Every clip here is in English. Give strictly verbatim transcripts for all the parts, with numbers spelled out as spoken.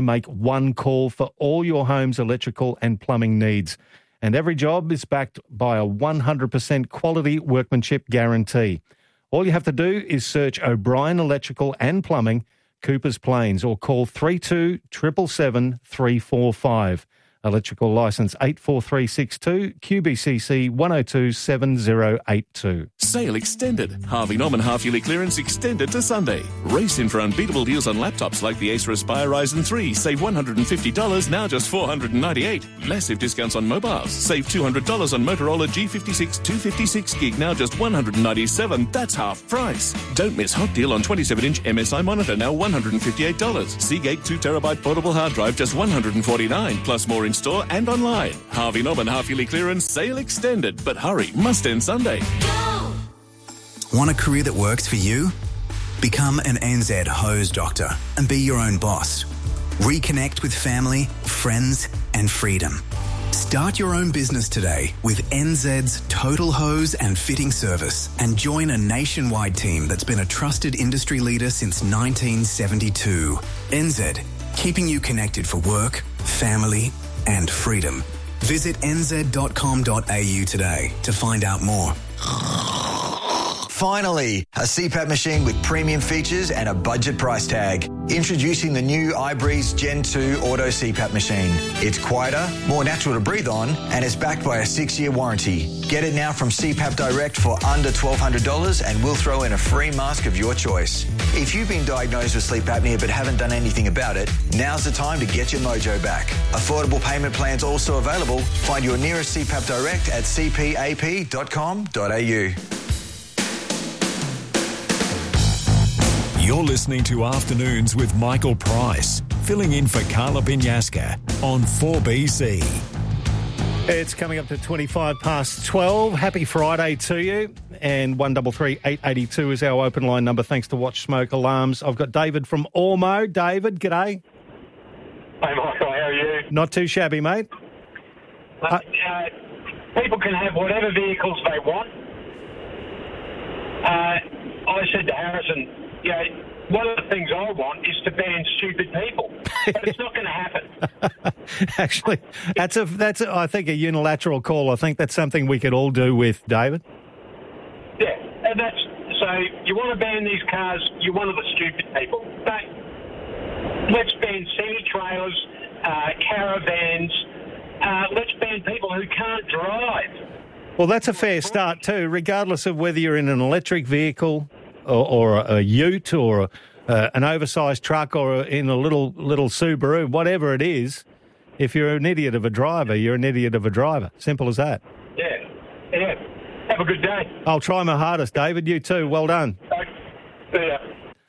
make one call for all your home's electrical and plumbing needs. And every job is backed by a one hundred percent quality workmanship guarantee. All you have to do is search O'Brien Electrical and Plumbing, Coopers Plains, or call three two seven seven, three four five. Electrical licence eight four three six two, Q B C C one oh two seven oh eight two. Sale extended. Harvey Norman half-yearly clearance extended to Sunday. Race in for unbeatable deals on laptops like the Acer Aspire Ryzen three. Save one hundred fifty dollars, now just four hundred ninety-eight dollars. Massive discounts on mobiles. Save two hundred dollars on Motorola G fifty-six two fifty-six gig, now just one hundred ninety-seven dollars. That's half price. Don't miss hot deal on twenty-seven inch M S I monitor, now one hundred fifty-eight dollars. Seagate two terabyte portable hard drive, just one hundred forty-nine dollars. Plus more in store and online. Harvey Norman half-yearly clearance sale extended. But hurry, must end Sunday. Go! Want a career that works for you? Become an N Z hose doctor and be your own boss. Reconnect with family, friends and freedom. Start your own business today with N Z's Total Hose and Fitting Service and join a nationwide team that's been a trusted industry leader since nineteen seventy-two. N Z, keeping you connected for work, family and freedom. Visit n z dot com dot a u today to find out more. Finally, a C PAP machine with premium features and a budget price tag. Introducing the new iBreeze Gen two Auto C PAP machine. It's quieter, more natural to breathe on, and it's backed by a six-year warranty. Get it now from C PAP Direct for under twelve hundred dollars and we'll throw in a free mask of your choice. If you've been diagnosed with sleep apnea but haven't done anything about it, now's the time to get your mojo back. Affordable payment plans also available. Find your nearest C PAP Direct at c p a p dot com dot a u. You're listening to Afternoons with Michael Price, filling in for Carla Binyaska on four B C. It's coming up to twenty-five past twelve. Happy Friday to you. And one three three, eight eight two is our open line number, thanks to Watch Smoke Alarms. I've got David from Ormo. David, g'day. Hey, Michael, how are you? Not too shabby, mate. Uh, uh, people can have whatever vehicles they want. Uh, I said to Harrison, you know, one of the things I want is to ban stupid people, but it's not going to happen. Actually, that's a that's a, I think a unilateral call. I think that's something we could all do with, David. Yeah, and that's so. You want to ban these cars? You're one of the stupid people. But let's ban semi-trailers, uh, caravans. Uh, let's ban people who can't drive. Well, that's a fair start too, regardless of whether you're in an electric vehicle or, or a, a ute or a, uh, an oversized truck or a, in a little little Subaru, whatever it is. If you're an idiot of a driver, you're an idiot of a driver. Simple as that. Yeah, yeah. Have a good day. I'll try my hardest, David. You too. Well done. See ya.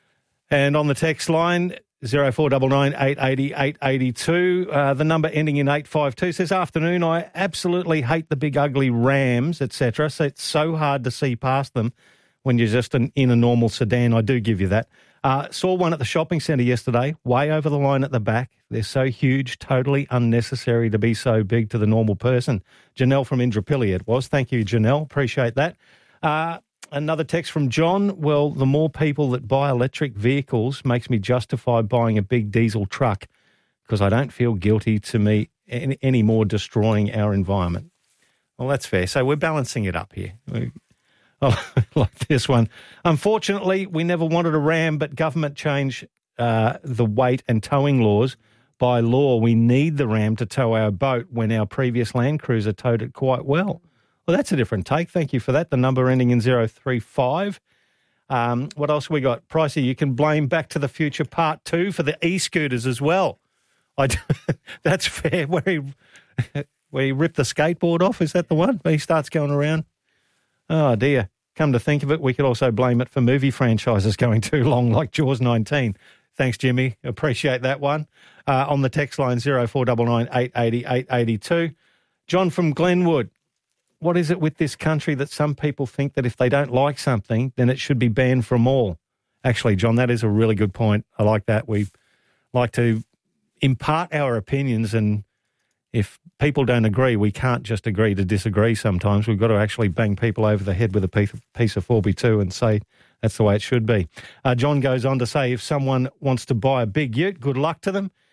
And on the text line, zero four nine nine, eight eight zero, eight eight two, uh, the number ending in eight five two says, afternoon, I absolutely hate the big ugly Rams, et cetera. So it's so hard to see past them when you're just an, in a normal sedan. I do give you that. Uh, saw one at the shopping centre yesterday, way over the line at the back. They're so huge, totally unnecessary to be so big to the normal person. Janelle from Indooroopilly it was. Thank you, Janelle. Appreciate that. Uh, another text from John. Well, the more people that buy electric vehicles makes me justify buying a big diesel truck because I don't feel guilty to me any, any more destroying our environment. Well, that's fair. So we're balancing it up here. We, oh, like this one. Unfortunately, we never wanted a Ram, but government changed uh, the weight and towing laws. By law, we need the Ram to tow our boat when our previous Land Cruiser towed it quite well. Well, that's a different take. Thank you for that. The number ending in zero three five. Um, what else we got? Pricey, you can blame Back to the Future Part two for the e-scooters as well. I, that's fair. Where he, where he ripped the skateboard off, is that the one? Where he starts going around? Oh, dear. Come to think of it, we could also blame it for movie franchises going too long, like Jaws nineteen. Thanks, Jimmy. Appreciate that one. Uh, on the text line, zero four nine nine, eight eight zero, eight eight two. John from Glenwood. What is it with this country that some people think that if they don't like something, then it should be banned from all? Actually, John, that is a really good point. I like that. We like to impart our opinions, and if people don't agree, we can't just agree to disagree sometimes. We've got to actually bang people over the head with a piece of, piece of four B two and say that's the way it should be. Uh, John goes on to say if someone wants to buy a big ute, good luck to them.